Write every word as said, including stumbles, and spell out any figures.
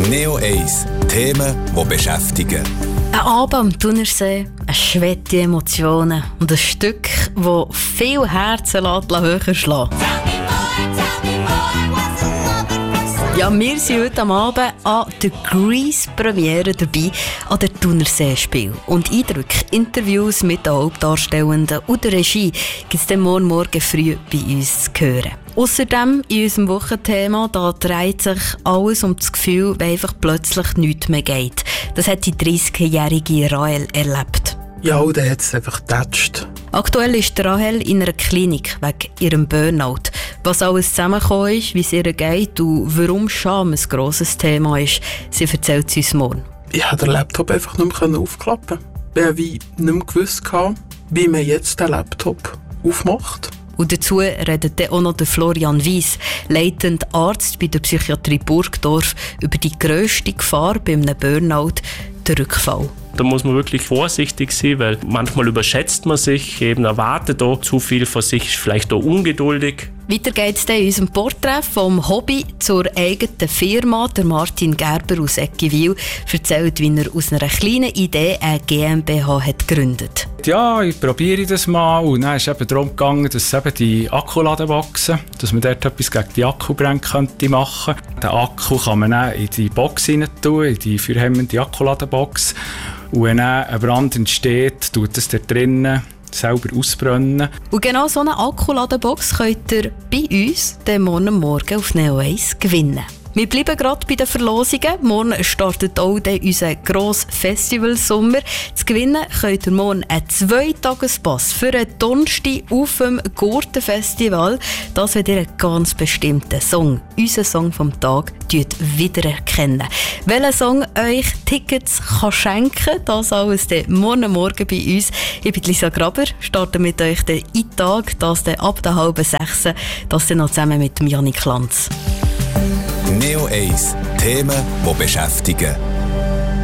Neo eins. Themen, die beschäftigen. Ein Abend am Thunersee, eine schwette Emotionen und ein Stück, das viel Herzen höher schlagen lässt. Ja, wir sind heute am Abend an der Grease-Premiere dabei, an der Thunersee-Spiel. Und Eindrücke, Interviews mit den Hauptdarstellenden und der Regie gibt es dann morgen, morgen früh bei uns zu hören. Außerdem in unserem Wochenthema, da dreht sich alles um das Gefühl, wenn einfach plötzlich nichts mehr geht. Das hat die dreißigjährige Rahel erlebt. Ja, und dann hat es einfach getatscht. Aktuell ist Rahel in einer Klinik wegen ihrem Burnout. Was alles zusammengekommen ist, wie es ihr geht und warum Scham ein grosses Thema ist, sie erzählt es uns morgen. Ich konnte den Laptop einfach nicht mehr aufklappen. Ich habe wie nicht mehr gewusst, wie man jetzt den Laptop aufmacht. Und dazu redet dann auch noch der Florian Weiss, leitender Arzt bei der Psychiatrie Burgdorf, über die grösste Gefahr bei einem Burnout, den Rückfall. Da muss man wirklich vorsichtig sein, weil manchmal überschätzt man sich, eben erwartet auch zu viel von sich, ist vielleicht auch ungeduldig. Weiter geht es in unserem Porträt vom Hobby zur eigenen Firma. Der Martin Gerber aus Eggiwil erzählt, wie er aus einer kleinen Idee eine GmbH hat gegründet. Ja, ich probiere das mal. Und dann ist es eben darum gegangen, dass eben die Akkuladenboxen, dass man dort etwas gegen die Akkubrände könnte machen. Den Akku kann man dann in die Box rein tun, in die feuerhemmende Akkuladenbox. Und wenn dann ein Brand entsteht, tut es dort drinnen selber ausbrennen. Und genau so eine Akkuladenbox könnt ihr bei uns den morgen Morgen auf Neo eins gewinnen. Wir bleiben gerade bei den Verlosungen. Morgen startet auch unser grosser Festivalsommer. Zu gewinnen könnt ihr morgen einen Zweitagespass für einen Donnerstag auf dem Gurtenfestival. Das wird ihr einen ganz bestimmten Song, unseren Song vom Tag, wiedererkennen. Welcher Song euch Tickets kann schenken kann, das alles dann morgen Morgen bei uns. Ich bin Lisa Graber, starte mit euch den I-Tag, das dann ab der halben sechs, das dann noch zusammen mit dem Janik Lanz. Neo eins. Themen, die beschäftigen.